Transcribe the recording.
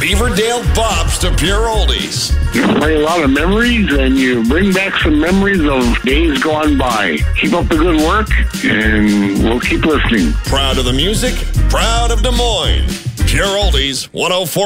Beaverdale bops to pure oldies. You play a lot of memories, and you bring back some memories of days gone by. Keep up the good work, and we'll keep listening. Proud of the music, proud of Des Moines. Pure Oldies 104.